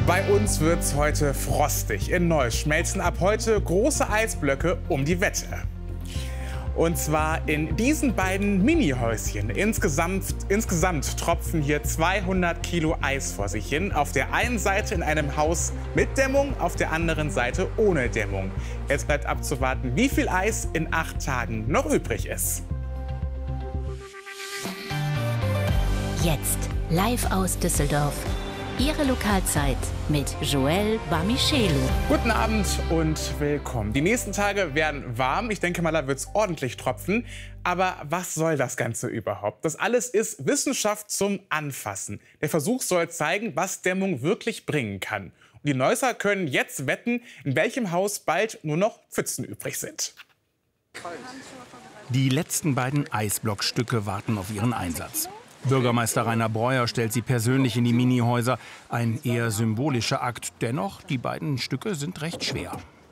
Bei uns wird's heute frostig. In Neuss schmelzen ab heute große Eisblöcke um die Wette. Und zwar in diesen beiden Mini-Häuschen. Insgesamt tropfen hier 200 Kilo Eis vor sich hin. Auf der einen Seite in einem Haus mit Dämmung, auf der anderen Seite ohne Dämmung. Jetzt bleibt abzuwarten, wie viel Eis in 8 Tagen noch übrig ist. Jetzt live aus Düsseldorf. Ihre Lokalzeit mit Joel Bamichelu. Guten Abend und willkommen. Die nächsten Tage werden warm. Ich denke mal, da wird es ordentlich tropfen. Aber was soll das Ganze überhaupt? Das alles ist Wissenschaft zum Anfassen. Der Versuch soll zeigen, was Dämmung wirklich bringen kann. Und die Neusser können jetzt wetten, in welchem Haus bald nur noch Pfützen übrig sind. Die letzten beiden Eisblockstücke warten auf ihren Einsatz. Bürgermeister Rainer Breuer stellt sie persönlich in die Minihäuser. Ein eher symbolischer Akt. Dennoch, die beiden Stücke sind recht schwer.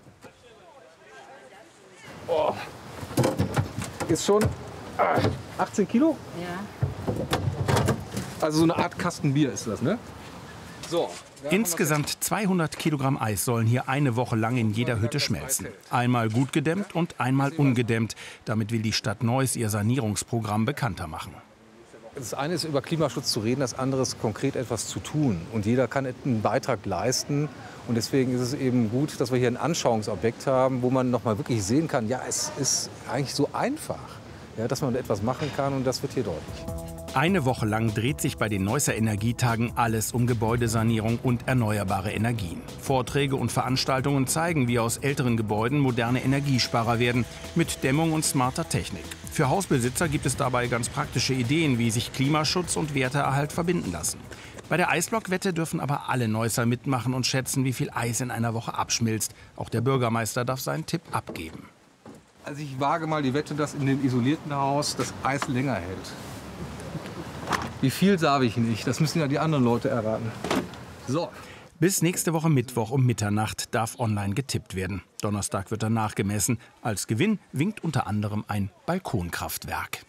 Oh. Ist schon 18 Kilo? Ja. Also so eine Art Kasten Bier ist das, ne? So. Insgesamt 200 Kilogramm Eis sollen hier eine Woche lang in jeder Hütte schmelzen. Einmal gut gedämmt und einmal ungedämmt. Damit will die Stadt Neuss ihr Sanierungsprogramm bekannter machen. Das eine ist, über Klimaschutz zu reden, das andere ist, konkret etwas zu tun. Und jeder kann einen Beitrag leisten. Und deswegen ist es eben gut, dass wir hier ein Anschauungsobjekt haben, wo man noch mal wirklich sehen kann, ja, es ist eigentlich so einfach, ja, dass man etwas machen kann. Und das wird hier deutlich. Eine Woche lang dreht sich bei den Neusser Energietagen alles um Gebäudesanierung und erneuerbare Energien. Vorträge und Veranstaltungen zeigen, wie aus älteren Gebäuden moderne Energiesparer werden, mit Dämmung und smarter Technik. Für Hausbesitzer gibt es dabei ganz praktische Ideen, wie sich Klimaschutz und Werterhalt verbinden lassen. Bei der Eisblockwette dürfen aber alle Neusser mitmachen und schätzen, wie viel Eis in einer Woche abschmilzt. Auch der Bürgermeister darf seinen Tipp abgeben. Also ich wage mal die Wette, dass in dem isolierten Haus das Eis länger hält. Wie viel sage ich nicht, das müssen ja die anderen Leute erraten. So. Bis nächste Woche Mittwoch um Mitternacht darf online getippt werden. Donnerstag wird dann nachgemessen. Als Gewinn winkt unter anderem ein Balkonkraftwerk.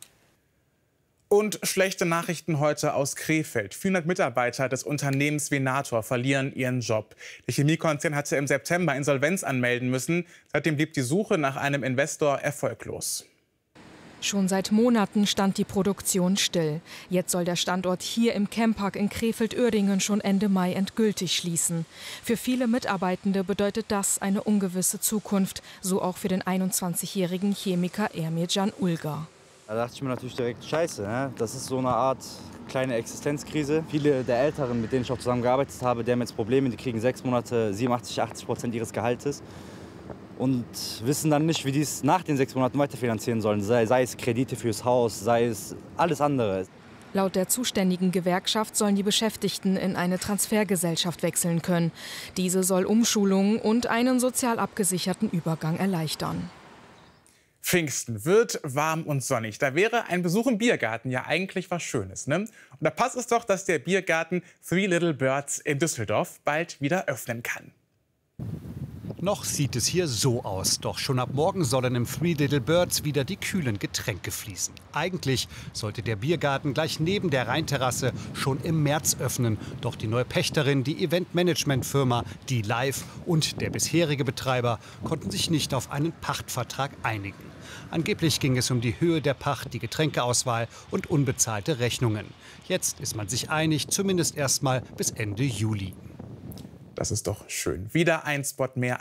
Und schlechte Nachrichten heute aus Krefeld. 400 Mitarbeiter des Unternehmens Venator verlieren ihren Job. Der Chemiekonzern hatte im September Insolvenz anmelden müssen. Seitdem blieb die Suche nach einem Investor erfolglos. Schon seit Monaten stand die Produktion still. Jetzt soll der Standort hier im Chempark in Krefeld-Uerdingen schon Ende Mai endgültig schließen. Für viele Mitarbeitende bedeutet das eine ungewisse Zukunft, so auch für den 21-jährigen Chemiker Emircan Ulgar. Da dachte ich mir natürlich direkt, scheiße, ne? Das ist so eine Art kleine Existenzkrise. Viele der Älteren, mit denen ich auch zusammengearbeitet habe, die haben jetzt Probleme, die kriegen 6 Monate 87–80% ihres Gehaltes. Und wissen dann nicht, wie die es nach den 6 Monaten weiterfinanzieren sollen. Sei es Kredite fürs Haus, sei es alles andere. Laut der zuständigen Gewerkschaft sollen die Beschäftigten in eine Transfergesellschaft wechseln können. Diese soll Umschulungen und einen sozial abgesicherten Übergang erleichtern. Pfingsten wird warm und sonnig. Da wäre ein Besuch im Biergarten ja eigentlich was Schönes, ne? Und da passt es doch, dass der Biergarten Three Little Birds in Düsseldorf bald wieder öffnen kann. Noch sieht es hier so aus, doch schon ab morgen sollen im Three Little Birds wieder die kühlen Getränke fließen. Eigentlich sollte der Biergarten gleich neben der Rheinterrasse schon im März öffnen. Doch die neue Pächterin, die Eventmanagementfirma Die Live und der bisherige Betreiber konnten sich nicht auf einen Pachtvertrag einigen. Angeblich ging es um die Höhe der Pacht, die Getränkeauswahl und unbezahlte Rechnungen. Jetzt ist man sich einig, zumindest erst mal bis Ende Juli. Das ist doch schön. Wieder ein Spot mehr.